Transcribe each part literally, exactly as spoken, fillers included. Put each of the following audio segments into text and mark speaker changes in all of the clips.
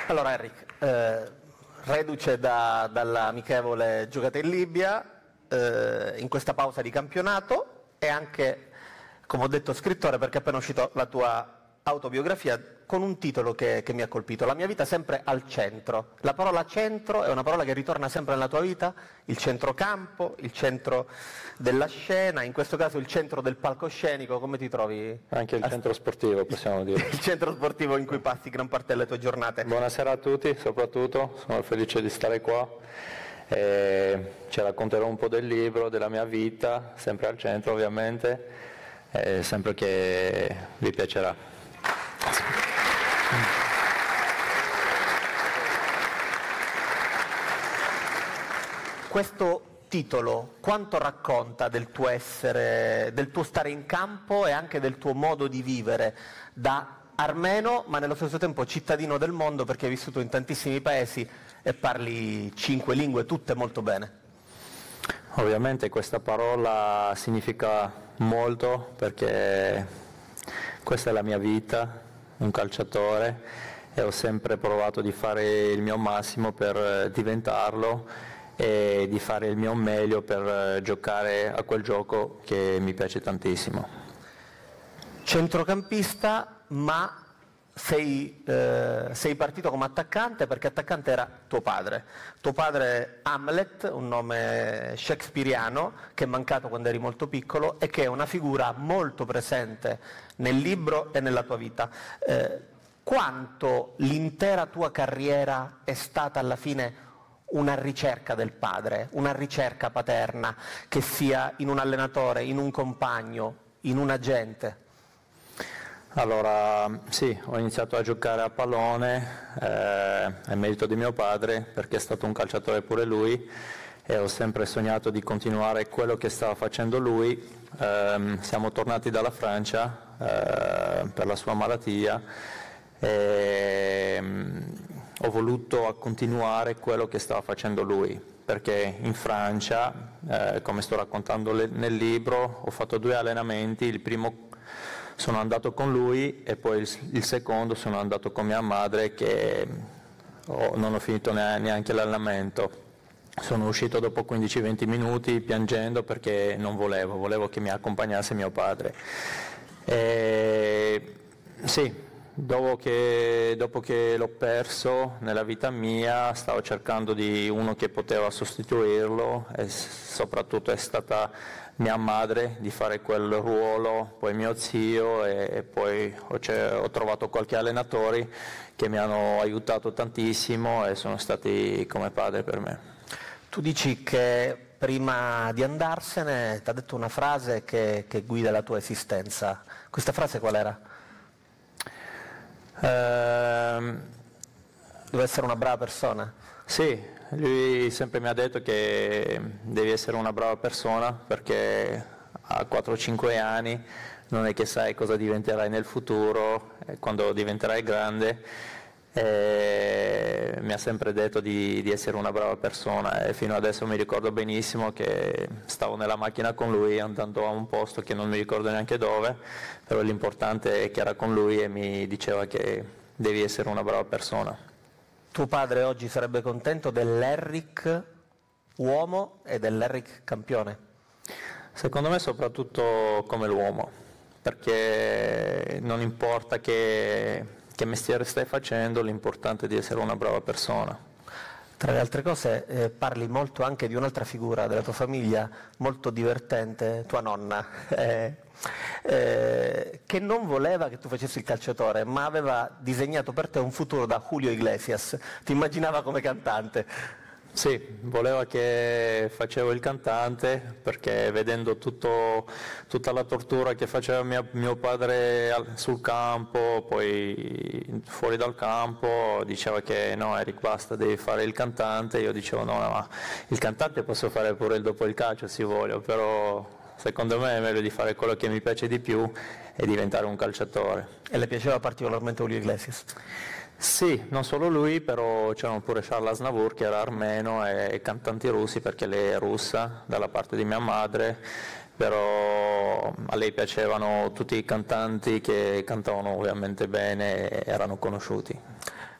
Speaker 1: Allora Eric, eh, reduce da, dall'amichevole giocata in Libia, eh, in questa pausa di campionato e anche, come ho detto, scrittore, perché è appena uscita la tua autobiografia con un titolo che, che mi ha colpito: La mia vita sempre al centro. La parola centro è una parola che ritorna sempre nella tua vita, il centrocampo, il centro della scena, in questo caso il centro del palcoscenico. Come ti trovi?
Speaker 2: Anche il centro sportivo, possiamo dire.
Speaker 1: Il centro sportivo in cui passi gran parte delle tue giornate.
Speaker 2: Buonasera a tutti, soprattutto, sono felice di stare qua. E ci racconterò un po' del libro, della mia vita, sempre al centro ovviamente, e sempre che vi piacerà.
Speaker 1: Questo titolo quanto racconta del tuo essere, del tuo stare in campo e anche del tuo modo di vivere da armeno, ma nello stesso tempo cittadino del mondo, perché hai vissuto in tantissimi paesi e parli cinque lingue, tutte molto bene?
Speaker 2: Ovviamente questa parola significa molto, perché questa è la mia vita, un calciatore, e ho sempre provato di fare il mio massimo per diventarlo e di fare il mio meglio per giocare a quel gioco che mi piace tantissimo.
Speaker 1: Centrocampista, ma sei, eh, sei partito come attaccante, perché attaccante era tuo padre. Tuo padre Hamlet, un nome shakespeariano che è mancato quando eri molto piccolo e che è una figura molto presente nel libro e nella tua vita. Eh, quanto l'intera tua carriera è stata alla fine una ricerca del padre, una ricerca paterna, che sia in un allenatore, in un compagno, in un agente?
Speaker 2: Allora, sì, ho iniziato a giocare a pallone, eh, è merito di mio padre, perché è stato un calciatore pure lui, e ho sempre sognato di continuare quello che stava facendo lui. Eh, siamo tornati dalla Francia eh, per la sua malattia e ho voluto continuare quello che stava facendo lui, perché in Francia, eh, come sto raccontando le, nel libro, ho fatto due allenamenti. Il primo sono andato con lui e poi il, il secondo sono andato con mia madre, che ho, non ho finito neanche l'allenamento. Sono uscito dopo quindici venti minuti piangendo, perché non volevo, volevo che mi accompagnasse mio padre. E, sì, dopo che, dopo che l'ho perso nella vita mia, stavo cercando di uno che poteva sostituirlo, e soprattutto è stata mia madre di fare quel ruolo, poi mio zio, e, e poi ho, ho trovato qualche allenatore che mi hanno aiutato tantissimo e sono stati come padre per me.
Speaker 1: Tu dici che prima di andarsene ti ha detto una frase che, che guida la tua esistenza. Questa frase qual era?
Speaker 2: Ehm,
Speaker 1: Deve essere una brava persona?
Speaker 2: Sì, lui sempre mi ha detto che devi essere una brava persona, perché a quattro cinque anni non è che sai cosa diventerai nel futuro, quando diventerai grande. E mi ha sempre detto di, di essere una brava persona, e fino adesso mi ricordo benissimo che stavo nella macchina con lui andando a un posto che non mi ricordo neanche dove, però l'importante è che era con lui e mi diceva che devi essere una brava persona.
Speaker 1: Tuo padre oggi sarebbe contento dell'Eric uomo e dell'Eric campione?
Speaker 2: Secondo me soprattutto come l'uomo, perché non importa che, che mestiere stai facendo, l'importante è di essere una brava persona.
Speaker 1: Tra le altre cose eh, parli molto anche di un'altra figura della tua famiglia, molto divertente, tua nonna, eh, eh, che non voleva che tu facessi il calciatore, ma aveva disegnato per te un futuro da Julio Iglesias, ti immaginava come cantante.
Speaker 2: Sì, voleva che facevo il cantante, perché vedendo tutto, tutta la tortura che faceva mia, mio padre sul campo, poi fuori dal campo, diceva che no Eric, basta, devi fare il cantante. Io dicevo no, no, il cantante posso fare pure dopo il calcio se voglio, però secondo me è meglio di fare quello che mi piace di più e diventare un calciatore.
Speaker 1: E le piaceva particolarmente Julio Iglesias?
Speaker 2: Sì, non solo lui, però c'erano pure Charles Aznavour, che era armeno, e cantanti russi, perché lei è russa dalla parte di mia madre, però a lei piacevano tutti i cantanti che cantavano ovviamente bene e erano conosciuti.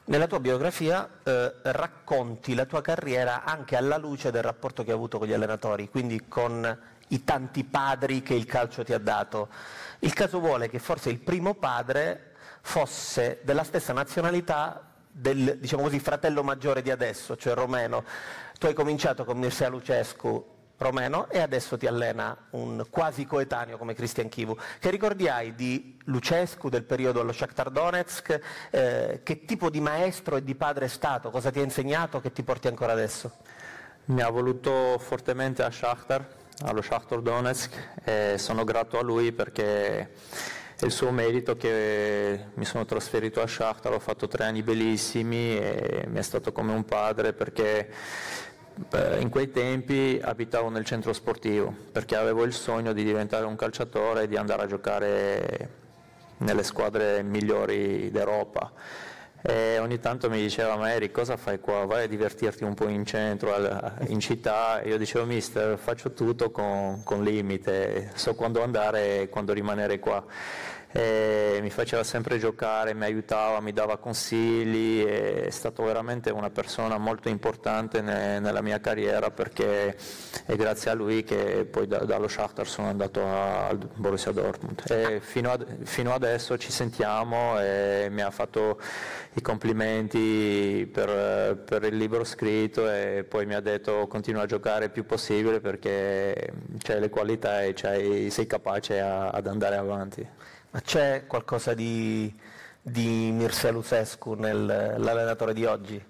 Speaker 1: Nella tua biografia eh, racconti la tua carriera anche alla luce del rapporto che hai avuto con gli allenatori, quindi con i tanti padri che il calcio ti ha dato. Il caso vuole che forse il primo padre fosse della stessa nazionalità del, diciamo così, fratello maggiore di adesso, cioè romeno. Tu hai cominciato con Mircea Lucescu, romeno, e adesso ti allena un quasi coetaneo come Cristian Chivu. Che ricordi hai di Lucescu, del periodo allo Shakhtar Donetsk? Eh, che tipo di maestro e di padre è stato? Cosa ti ha insegnato che ti porti ancora adesso?
Speaker 2: Mi ha voluto fortemente a Shakhtar, allo Shakhtar Donetsk, e sono grato a lui perché è il suo merito che mi sono trasferito a Shakhtar, ho fatto tre anni bellissimi e mi è stato come un padre, perché in quei tempi abitavo nel centro sportivo perché avevo il sogno di diventare un calciatore e di andare a giocare nelle squadre migliori d'Europa, e ogni tanto mi diceva: ma Eric, cosa fai qua? Vai a divertirti un po' in centro, in città. E io dicevo: mister, faccio tutto con, con limite, so quando andare e quando rimanere qua. E mi faceva sempre giocare, mi aiutava, mi dava consigli, è stato veramente una persona molto importante ne, nella mia carriera, perché è grazie a lui che poi da, dallo Shakhtar sono andato a, al Borussia Dortmund, e fino, ad, fino adesso ci sentiamo e mi ha fatto i complimenti per, per il libro scritto, e poi mi ha detto: continua a giocare il più possibile perché c'hai le qualità e c'hai, sei capace a, ad andare avanti.
Speaker 1: Ma c'è qualcosa di, di Mircea Lucescu nell'allenatore di oggi?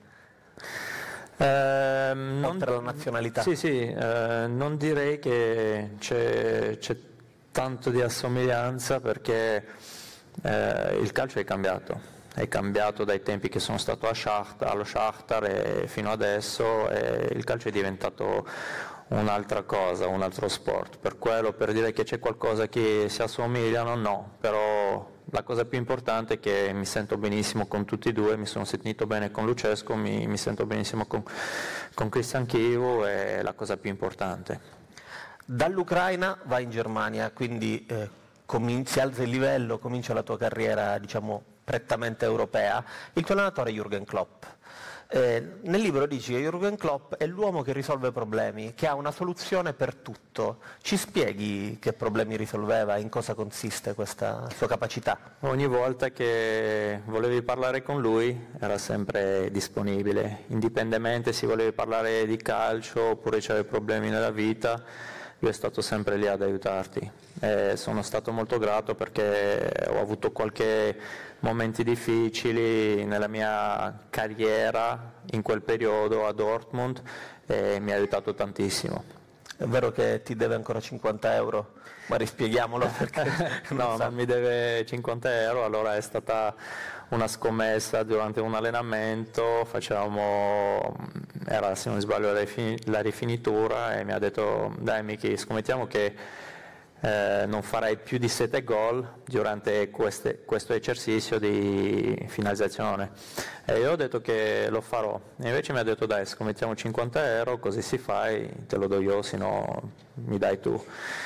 Speaker 2: Eh, non,
Speaker 1: oltre alla nazionalità?
Speaker 2: Sì, sì, eh, non direi che c'è, c'è tanto di assomiglianza, perché eh, il calcio è cambiato, è cambiato dai tempi che sono stato a Shakhtar, allo Shakhtar e fino adesso, e il calcio è diventato un'altra cosa, un altro sport. Per quello, per dire che c'è qualcosa che si assomigliano, no, però la cosa più importante è che mi sento benissimo con tutti e due, mi sono sentito bene con Lucescu, mi, mi sento benissimo con, con Cristian Chivu, è la cosa più importante.
Speaker 1: Dall'Ucraina vai in Germania, quindi eh, comin- si alza il livello, comincia la tua carriera, diciamo, prettamente europea. Il tuo allenatore è Jürgen Klopp. Eh, nel libro dici che Jürgen Klopp è l'uomo che risolve problemi, che ha una soluzione per tutto. Ci spieghi che problemi risolveva, in cosa consiste questa sua capacità?
Speaker 2: Ogni volta che volevi parlare con lui era sempre disponibile, indipendentemente se volevi parlare di calcio oppure c'avevi problemi nella vita, lui è stato sempre lì ad aiutarti. E sono stato molto grato perché ho avuto qualche momenti difficili nella mia carriera in quel periodo a Dortmund e mi ha aiutato tantissimo.
Speaker 1: È vero che ti deve ancora cinquanta euro? Ma rispieghiamolo perché
Speaker 2: no, non mi deve cinquanta euro, allora è stata una scommessa durante un allenamento, facevamo, era se non sbaglio la rifinitura, e mi ha detto: dai Miki, scommettiamo che Eh, non farai più di sette gol durante queste, questo esercizio di finalizzazione. E io ho detto che lo farò, e invece mi ha detto: dai, scommettiamo cinquanta euro, così si fai, te lo do io, se no mi dai tu.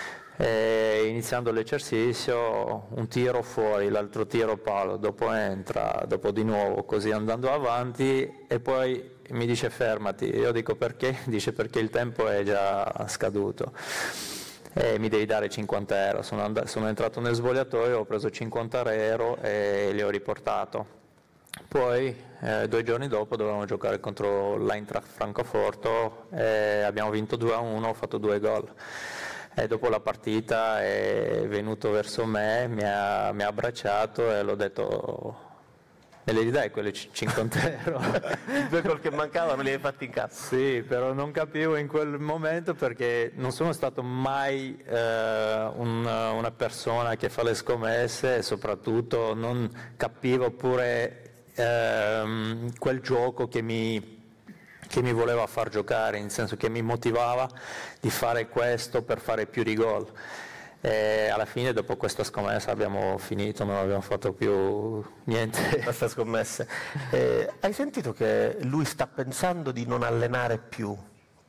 Speaker 2: E iniziando l'esercizio, un tiro fuori, l'altro tiro palo, dopo entra, dopo di nuovo, così andando avanti, e poi mi dice: fermati. Io dico: perché? Dice: perché il tempo è già scaduto e mi devi dare cinquanta euro. Sono, and- sono entrato nel svogliatoio, ho preso cinquanta euro e li ho riportato. Poi eh, due giorni dopo dovevamo giocare contro l'Eintracht Francoforte e abbiamo vinto due a uno, ho fatto due gol. E dopo la partita è venuto verso me, mi ha, mi ha abbracciato e l'ho detto: me li dai quelle cinquanta euro?
Speaker 1: I due gol che mancavano li hai fatti in casa.
Speaker 2: Sì, però non capivo in quel momento, perché non sono stato mai eh, un, una persona che fa le scommesse, e soprattutto non capivo pure eh, quel gioco che mi, che mi voleva far giocare, nel senso che mi motivava di fare questo per fare più di gol. E alla fine, dopo questa scommessa, abbiamo finito, non abbiamo fatto più niente.
Speaker 1: Questa scommessa. Eh, hai sentito che lui sta pensando di non allenare più?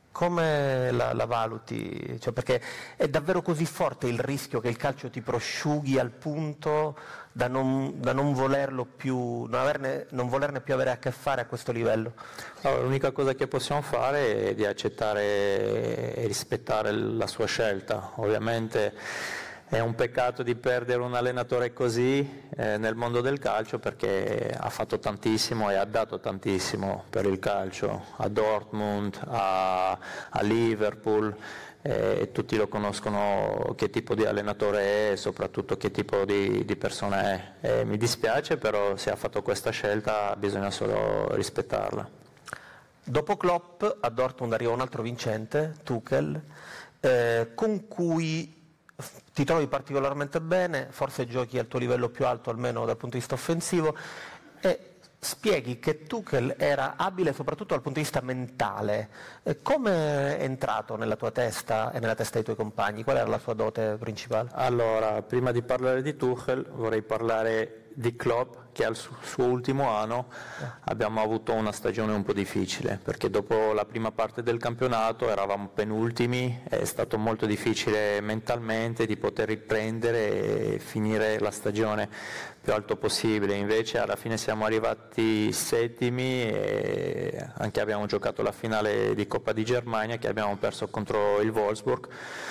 Speaker 1: Come la, la valuti? Cioè, perché è davvero così forte il rischio che il calcio ti prosciughi al punto da non, da non volerlo più, non, averne, non volerne più avere a che fare a questo livello?
Speaker 2: Allora, l'unica cosa che possiamo fare è di accettare e rispettare la sua scelta. Ovviamente è un peccato di perdere un allenatore così eh, nel mondo del calcio, perché ha fatto tantissimo e ha dato tantissimo per il calcio, a Dortmund, a, a Liverpool, eh, tutti lo conoscono che tipo di allenatore è e soprattutto che tipo di, di persona è. E mi dispiace, però se ha fatto questa scelta bisogna solo rispettarla.
Speaker 1: Dopo Klopp a Dortmund arriva un altro vincente, Tuchel, eh, con cui ti trovi particolarmente bene, forse giochi al tuo livello più alto almeno dal punto di vista offensivo, e spieghi che Tuchel era abile soprattutto dal punto di vista mentale. Eh, come è entrato nella tua testa e nella testa dei tuoi compagni? Qual era la sua dote principale?
Speaker 2: Allora, prima di parlare di Tuchel vorrei parlare di Klopp, che al suo ultimo anno abbiamo avuto una stagione un po' difficile, perché dopo la prima parte del campionato eravamo penultimi, è stato molto difficile mentalmente di poter riprendere e finire la stagione più alto possibile. Invece alla fine siamo arrivati settimi e anche abbiamo giocato la finale di Coppa di Germania che abbiamo perso contro il Wolfsburg,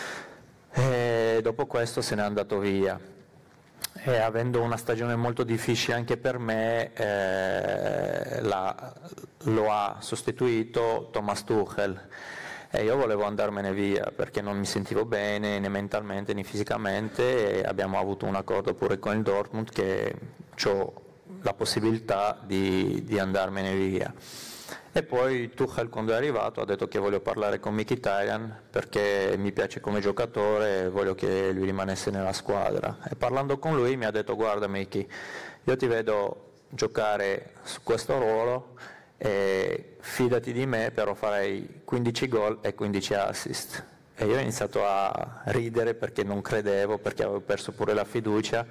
Speaker 2: e dopo questo se n'è andato via. E avendo una stagione molto difficile anche per me, eh, la, lo ha sostituito Thomas Tuchel e io volevo andarmene via perché non mi sentivo bene né mentalmente né fisicamente, e abbiamo avuto un accordo pure con il Dortmund che ho la possibilità di, di andarmene via. E poi Tuchel, quando è arrivato, ha detto che voglio parlare con Mkhitaryan perché mi piace come giocatore e voglio che lui rimanesse nella squadra. E parlando con lui mi ha detto: guarda Miki, io ti vedo giocare su questo ruolo e fidati di me, però farei quindici gol e quindici assist. E io ho iniziato a ridere perché non credevo, perché avevo perso pure la fiducia.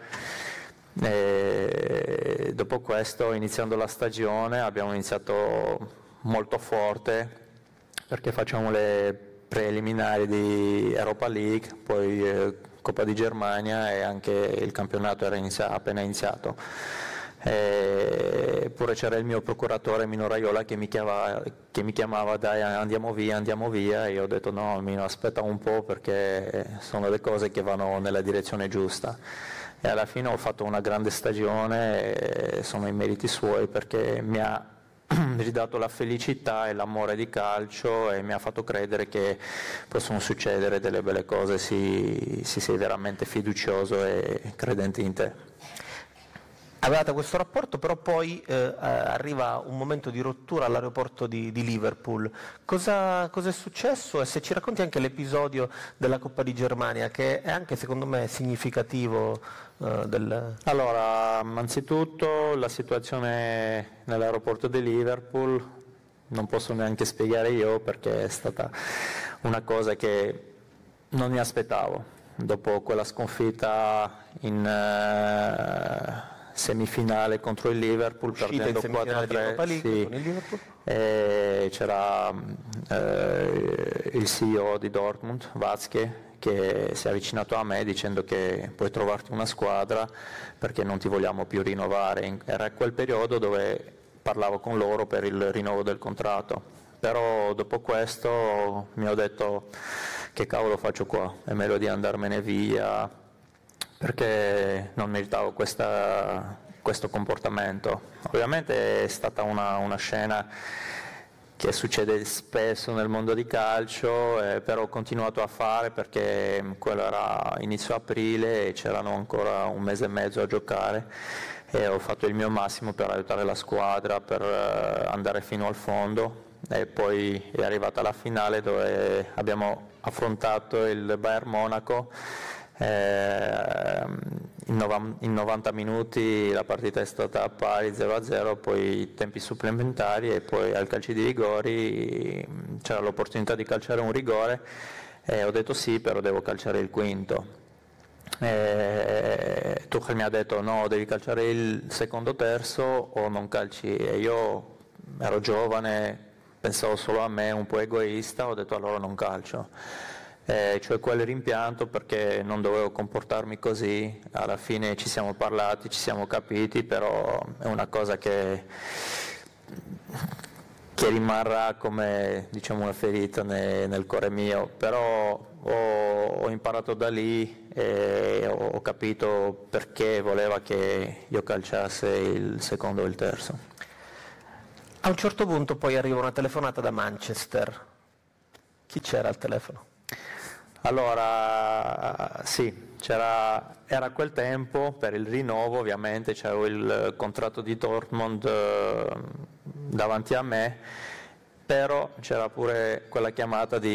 Speaker 2: E dopo questo, iniziando la stagione, abbiamo iniziato molto forte perché facciamo le preliminari di Europa League, poi eh, Coppa di Germania e anche il campionato era inizia- appena iniziato. Eppure c'era il mio procuratore Mino Raiola che mi chiamava, che mi chiamava dai andiamo via, andiamo via, e io ho detto no Mino, aspetta un po' perché sono le cose che vanno nella direzione giusta. E alla fine ho fatto una grande stagione e sono i meriti suoi perché mi ha ridato la felicità e l'amore di calcio e mi ha fatto credere che possono succedere delle belle cose se si sei veramente fiducioso e credente in te.
Speaker 1: Avevate questo rapporto, però poi eh, arriva un momento di rottura all'aeroporto di, di Liverpool. Cosa, cosa è successo? E se ci racconti anche l'episodio della Coppa di Germania, che è anche secondo me significativo eh, del...
Speaker 2: Allora, anzitutto la situazione nell'aeroporto di Liverpool non posso neanche spiegare io perché è stata una cosa che non mi aspettavo. Dopo quella sconfitta in... Uh, semifinale contro il Liverpool, perdendo quattro a tre, sì, e c'era eh, il C E O di Dortmund, Watzke, che si è avvicinato a me dicendo che puoi trovarti una squadra perché non ti vogliamo più rinnovare. Era quel periodo dove parlavo con loro per il rinnovo del contratto, però dopo questo mi ho detto che cavolo faccio qua, è meglio di andarmene via perché non meritavo questa, questo comportamento. Ovviamente è stata una, una scena che succede spesso nel mondo di calcio, eh, però ho continuato a fare perché quello era inizio aprile e c'erano ancora un mese e mezzo a giocare e ho fatto il mio massimo per aiutare la squadra, per uh, andare fino al fondo, e poi è arrivata la finale dove abbiamo affrontato il Bayern Monaco. Eh, in novanta minuti la partita è stata pari zero a zero, poi tempi supplementari e poi al calcio di rigori c'era l'opportunità di calciare un rigore e ho detto sì, però devo calciare il quinto. E Tuchel mi ha detto no, devi calciare il secondo terzo o non calci, e io ero giovane, pensavo solo a me, un po' egoista, ho detto allora non calcio. Eh, cioè quel rimpianto perché non dovevo comportarmi così, alla fine ci siamo parlati, ci siamo capiti, però è una cosa che, che rimarrà come, diciamo, una ferita nel, nel cuore mio, però ho, ho imparato da lì e ho, ho capito perché voleva che io calciasse il secondo o il terzo.
Speaker 1: A un certo punto poi arriva una telefonata da Manchester. Chi c'era al telefono?
Speaker 2: Allora, sì, c'era, era quel tempo per il rinnovo, ovviamente c'avevo il contratto di Dortmund eh, davanti a me, però c'era pure quella chiamata di